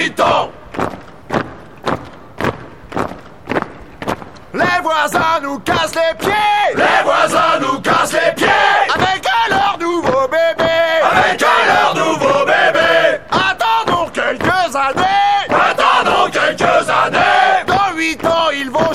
habitants. Les voisins nous cassent les pieds. Les voisins nous cassent les pieds. Avec leur nouveau bébé. Avec leur nouveau bébé. Attendons quelques années. Attendons quelques années.